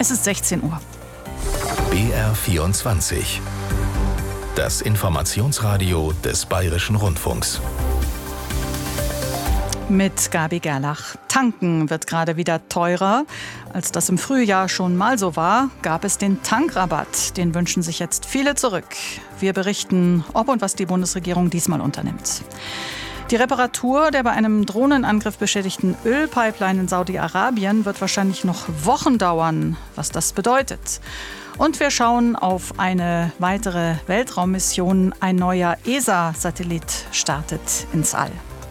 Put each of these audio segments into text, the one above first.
Es ist 16 Uhr. BR24. Das Informationsradio des Bayerischen Rundfunks. Mit Gabi Gerlach. Tanken wird gerade wieder teurer. Als das im Frühjahr schon mal so war, gab es den Tankrabatt. Den wünschen sich jetzt viele zurück. Wir berichten, ob und was die Bundesregierung diesmal unternimmt. Die Reparatur der bei einem Drohnenangriff beschädigten Ölpipeline in Saudi-Arabien wird wahrscheinlich noch Wochen dauern. Was das bedeutet. Und wir schauen auf eine weitere Weltraummission. Ein neuer ESA-Satellit startet ins All.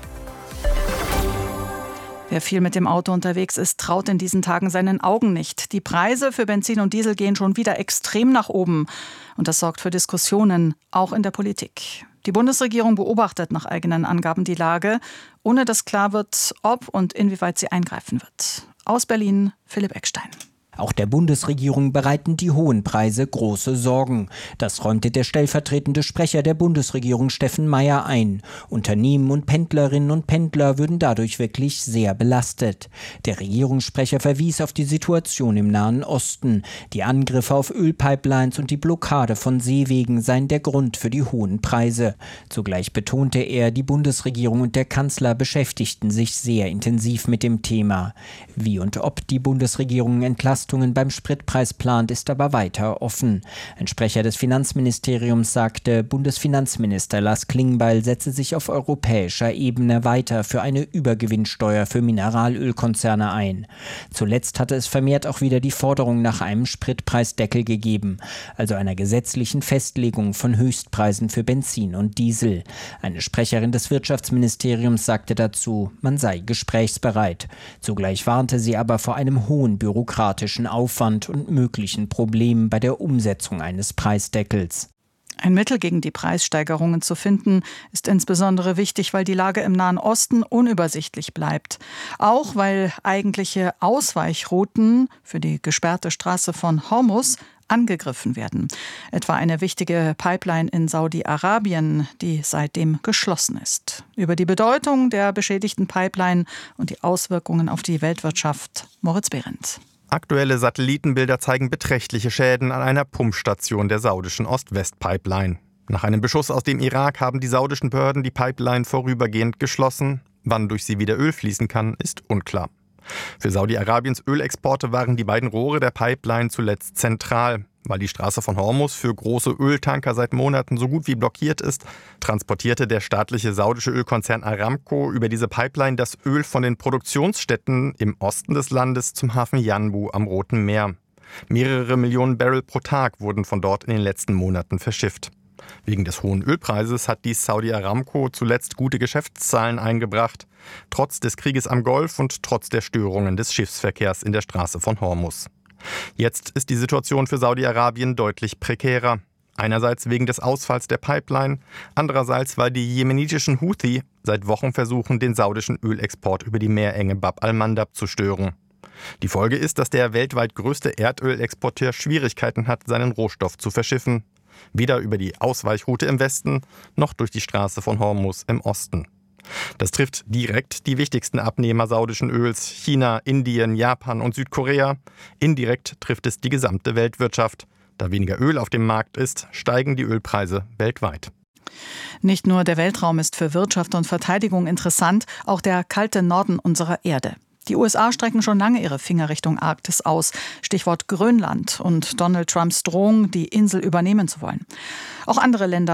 Wer viel mit dem Auto unterwegs ist, traut in diesen Tagen seinen Augen nicht. Die Preise für Benzin und Diesel gehen schon wieder extrem nach oben. Und das sorgt für Diskussionen, auch in der Politik. Die Bundesregierung beobachtet nach eigenen Angaben die Lage, ohne dass klar wird, ob und inwieweit sie eingreifen wird. Aus Berlin, Philipp Eckstein. Auch der Bundesregierung bereiten die hohen Preise große Sorgen. Das räumte der stellvertretende Sprecher der Bundesregierung Steffen Meier ein. Unternehmen und Pendlerinnen und Pendler würden dadurch wirklich sehr belastet. Der Regierungssprecher verwies auf die Situation im Nahen Osten. Die Angriffe auf Ölpipelines und die Blockade von Seewegen seien der Grund für die hohen Preise. Zugleich betonte er, die Bundesregierung und der Kanzler beschäftigten sich sehr intensiv mit dem Thema. Wie und ob die Bundesregierung Entlastungen beim Spritpreis plant, ist aber weiter offen. Ein Sprecher des Finanzministeriums sagte, Bundesfinanzminister Lars Klingbeil setze sich auf europäischer Ebene weiter für eine Übergewinnsteuer für Mineralölkonzerne ein. Zuletzt hatte es vermehrt auch wieder die Forderung nach einem Spritpreisdeckel gegeben, also einer gesetzlichen Festlegung von Höchstpreisen für Benzin und Diesel. Eine Sprecherin des Wirtschaftsministeriums sagte dazu, man sei gesprächsbereit. Zugleich warnte sie aber vor einem hohen bürokratischen Aufwand und möglichen Problemen bei der Umsetzung eines Preisdeckels. Ein Mittel gegen die Preissteigerungen zu finden, ist insbesondere wichtig, weil die Lage im Nahen Osten unübersichtlich bleibt. Auch weil eigentliche Ausweichrouten für die gesperrte Straße von Hormuz angegriffen werden. Etwa eine wichtige Pipeline in Saudi-Arabien, die seitdem geschlossen ist. Über die Bedeutung der beschädigten Pipeline und die Auswirkungen auf die Weltwirtschaft, Moritz Behrendt. Aktuelle Satellitenbilder zeigen beträchtliche Schäden an einer Pumpstation der saudischen Ost-West-Pipeline. Nach einem Beschuss aus dem Irak haben die saudischen Behörden die Pipeline vorübergehend geschlossen. Wann durch sie wieder Öl fließen kann, ist unklar. Für Saudi-Arabiens Ölexporte waren die beiden Rohre der Pipeline zuletzt zentral. Weil die Straße von Hormuz für große Öltanker seit Monaten so gut wie blockiert ist, transportierte der staatliche saudische Ölkonzern Aramco über diese Pipeline das Öl von den Produktionsstätten im Osten des Landes zum Hafen Yanbu am Roten Meer. Mehrere Millionen Barrel pro Tag wurden von dort in den letzten Monaten verschifft. Wegen des hohen Ölpreises hat dies Saudi Aramco zuletzt gute Geschäftszahlen eingebracht, trotz des Krieges am Golf und trotz der Störungen des Schiffsverkehrs in der Straße von Hormuz. Jetzt ist die Situation für Saudi-Arabien deutlich prekärer. Einerseits wegen des Ausfalls der Pipeline, andererseits weil die jemenitischen Houthi seit Wochen versuchen, den saudischen Ölexport über die Meerenge Bab al-Mandab zu stören. Die Folge ist, dass der weltweit größte Erdölexporteur Schwierigkeiten hat, seinen Rohstoff zu verschiffen. Weder über die Ausweichroute im Westen noch durch die Straße von Hormuz im Osten. Das trifft direkt die wichtigsten Abnehmer saudischen Öls, China, Indien, Japan und Südkorea. Indirekt trifft es die gesamte Weltwirtschaft. Da weniger Öl auf dem Markt ist, steigen die Ölpreise weltweit. Nicht nur der Weltraum ist für Wirtschaft und Verteidigung interessant, auch der kalte Norden unserer Erde. Die USA strecken schon lange ihre Finger Richtung Arktis aus. Stichwort Grönland und Donald Trumps Drohung, die Insel übernehmen zu wollen. Auch andere Länder